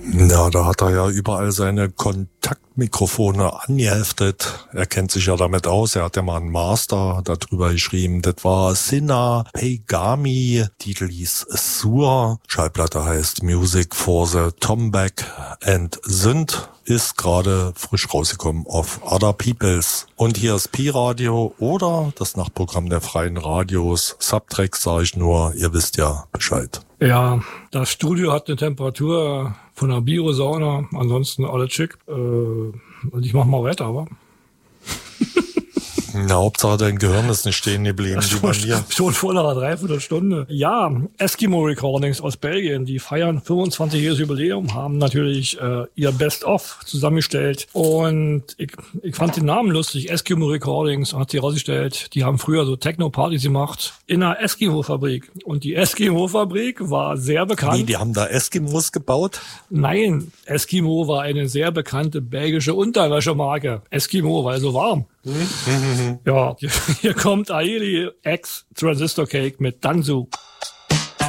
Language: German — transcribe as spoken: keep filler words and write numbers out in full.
Ja, da hat er ja überall seine Kontaktmikrofone angeheftet. Er kennt sich ja damit aus. Er hat ja mal einen Master darüber geschrieben. Das war Sina Peigami. Titel hieß Sur. Schallplatte heißt Music for the Tomback and Synth. Ist gerade frisch rausgekommen auf Other Peoples. Und hier ist Pi-Radio oder das Nachtprogramm der freien Radios. Subtracks sage ich nur, ihr wisst ja Bescheid. Ja, das Studio hat eine Temperatur von einer Biosauna, ansonsten alles schick. Äh, und ich mach mal weiter, aber... Na, Hauptsache dein Gehirn ist nicht stehen geblieben, ja, wie bei mir. Schon vor einer Dreiviertelstunde. Ja, Eskimo Recordings aus Belgien, die feiern fünfundzwanzigjähriges Jubiläum, haben natürlich äh, ihr Best-of zusammengestellt. Und ich, ich fand den Namen lustig, Eskimo Recordings, hat sich herausgestellt, die haben früher so Techno-Partys gemacht in einer Eskimo-Fabrik. Und die Eskimo-Fabrik war sehr bekannt. Wie, die haben da Eskimos gebaut? Nein, Eskimo war eine sehr bekannte belgische Unterwäschemarke. Eskimo, weil so warm. Ja, hier kommt Aili X Transistor Cake mit Danzu.